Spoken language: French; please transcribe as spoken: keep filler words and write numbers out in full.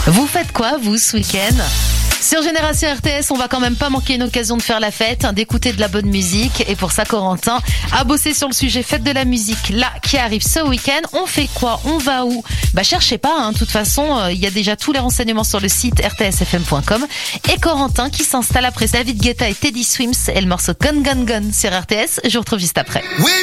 Vous faites quoi, vous, ce week-end ? Sur Génération R T S, on va quand même pas manquer une occasion de faire la fête, d'écouter de la bonne musique. Et pour ça, Corentin a bossé sur le sujet fête de la musique, là, qui arrive ce week-end. On fait quoi ? On va où ? Bah, cherchez pas, hein. De toute façon, il euh, y a déjà tous les renseignements sur le site r t s f m point com. Et Corentin qui s'installe après David Guetta et Teddy Swims et le morceau Gun Gun Gun sur R T S. Je vous retrouve juste après. Oui.